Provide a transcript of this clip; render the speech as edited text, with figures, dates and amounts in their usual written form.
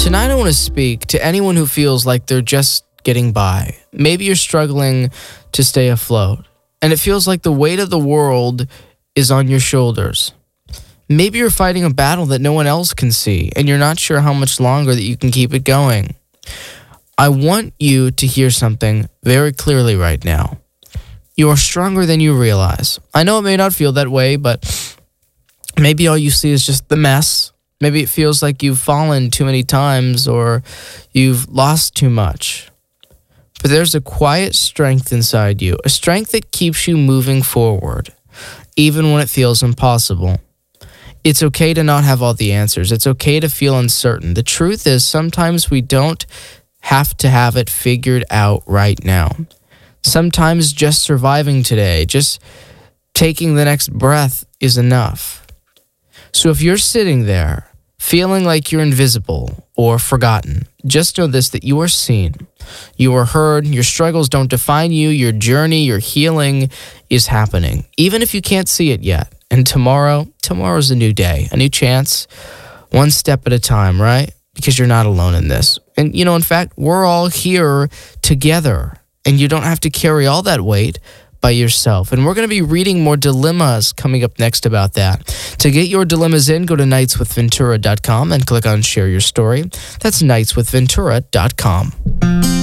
Tonight I want to speak to anyone who feels like they're just getting by. Maybe you're struggling to stay afloat, and it feels like the weight of the world is on your shoulders. Maybe you're fighting a battle that no one else can see, and you're not sure how much longer that you can keep it going. I want you to hear something very clearly right now. You are stronger than you realize. I know it may not feel that way, but maybe all you see is just the mess. Maybe it feels like you've fallen too many times or you've lost too much. But there's a quiet strength inside you, a strength that keeps you moving forward, even when it feels impossible. It's okay to not have all the answers. It's okay to feel uncertain. The truth is, sometimes we don't have to have it figured out right now. Sometimes just surviving today, just taking the next breath is enough. So if you're sitting there feeling like you're invisible or forgotten, just know this, that you are seen, you are heard, your struggles don't define you, your journey, your healing is happening, even if you can't see it yet. And tomorrow's a new day, a new chance, one step at a time, right? Because you're not alone in this. And in fact, we're all here together, and you don't have to carry all that weight by yourself. And we're going to be reading more dilemmas coming up next about that. To get your dilemmas in, go to nightswithventura.com and click on Share Your Story. That's nightswithventura.com.